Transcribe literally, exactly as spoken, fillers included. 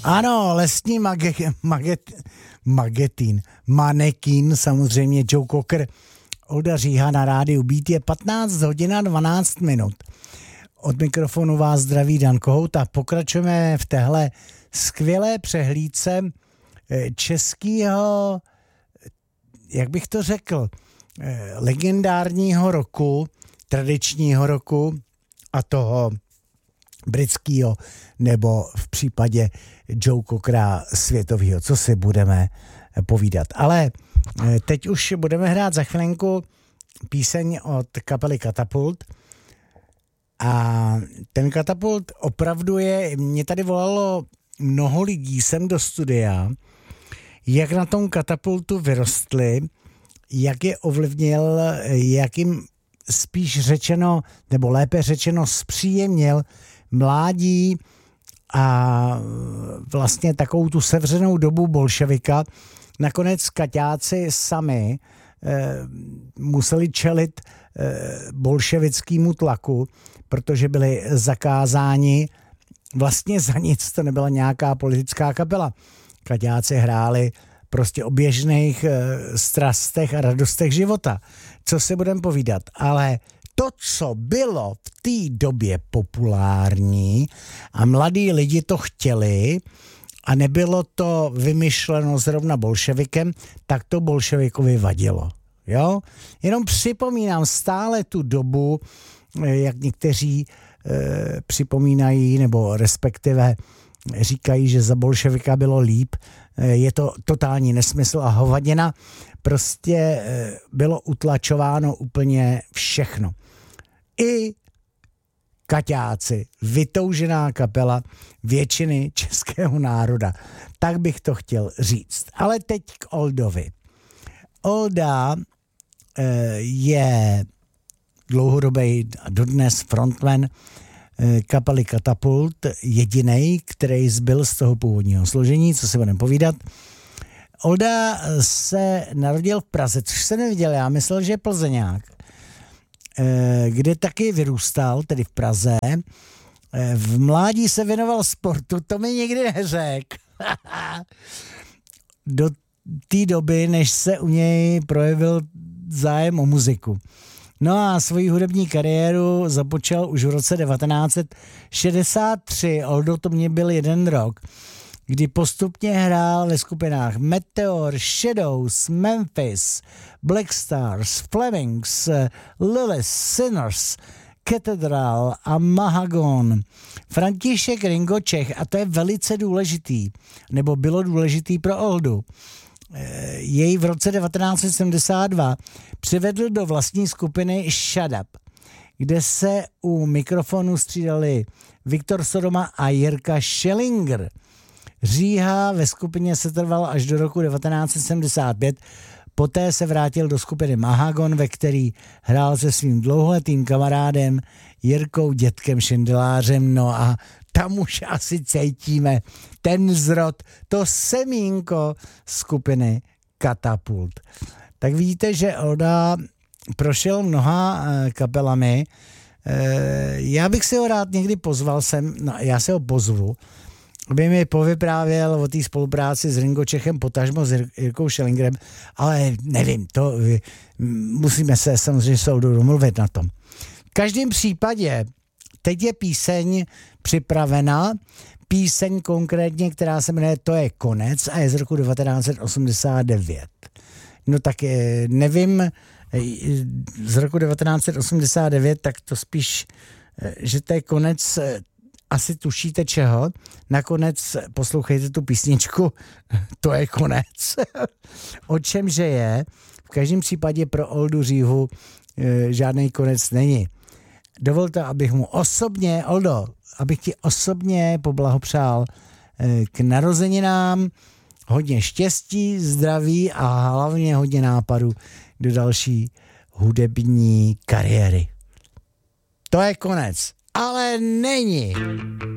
Ano, lesní mage, maget, magetín, manekín, samozřejmě Joe Cocker, Olda Říha na rádiu Beat, je patnáct hodin a dvanáct minut. Od mikrofonu vás zdraví Dan Kohout a pokračujeme v téhle skvělé přehlídce českého, jak bych to řekl, legendárního roku, tradičního roku a toho britského, nebo v případě Joe Cockera světového, co si budeme povídat. Ale teď už budeme hrát za chvilinku píseň od kapely Katapult. A ten Katapult opravdu je, mě tady volalo mnoho lidí sem do studia, jak na tom Katapultu vyrostli, jak je ovlivnil, jak jim spíš řečeno, nebo lépe řečeno zpříjemnil mládí a vlastně takovou tu sevřenou dobu bolševika. Nakonec Kaťáci sami eh, museli čelit eh, bolševickému tlaku, protože byli zakázáni vlastně za nic, to nebyla nějaká politická kapela. Kaťáci hráli prostě o běžných e, strastech a radostech života. Co si budeme povídat, ale to, co bylo v té době populární a mladí lidi to chtěli a nebylo to vymyšleno zrovna bolševikem, tak to bolševikovi vadilo. Jo? Jenom připomínám stále tu dobu, jak někteří e, připomínají, nebo respektive říkají, že za bolševika bylo líp. E, je to totální nesmysl a hovadina. Prostě e, bylo utlačováno úplně všechno. I Kaťáci, vytoužená kapela většiny českého národa. Tak bych to chtěl říct. Ale teď k Oldovi. Olda e, je dlouhodobý a dodnes frontman kapely Katapult, jedinej, který zbyl z toho původního složení, co si budeme povídat. Olda se narodil v Praze, což se neviděl, já myslel, že je Plzeňák, kde taky vyrůstal, tedy v Praze. V mládí se věnoval sportu, to mi nikdy neřekl. Do té doby, než se u něj projevil zájem o muziku. No a svoji hudební kariéru započal už v roce devatenáct set šedesát tři, Oldo to mě byl jeden rok, kdy postupně hrál ve skupinách Meteor, Shadows, Memphis, Black Stars, Flemings, Lilith, Sinners, Cathedral a Mahagon. František Ringo Čech, a to je velice důležitý, nebo bylo důležitý pro Oldu, jej v roce devatenáct set sedmdesát dva přivedl do vlastní skupiny Shut Up, kde se u mikrofonu střídali Viktor Sodoma a Jirka Schellinger. Říha ve skupině se trval až do roku devatenáct set sedmdesát pět, poté se vrátil do skupiny Mahagon, ve který hrál se svým dlouholetým kamarádem Jirkou Dětkem Šindelářem, no a tam už asi cítíme ten zrod, to semínko skupiny Katapult. Tak vidíte, že Olda prošel mnoha kapelami. Já bych si ho rád někdy pozval sem, no já se ho pozvu, aby mi povyprávěl o té spolupráci s Ringo Čechem, potažmo s Jirkou Schellingerem, ale nevím, to musíme se samozřejmě s Oldou domluvit na tom. V každém případě teď je píseň připravena, píseň konkrétně, která se jmenuje To je konec a je z roku devatenáct set osmdesát devět. No tak nevím, z roku devatenáct set osmdesát devět, tak to spíš, že to je konec, asi tušíte čeho. Nakonec poslouchejte tu písničku, To je konec. O čemže je, v každém případě pro Oldu Říhu žádný konec není. Dovolte, abych mu osobně, Oldo, abych ti osobně poblahopřál k narozeninám, hodně štěstí, zdraví a hlavně hodně nápadů do další hudební kariéry. To je konec, ale není.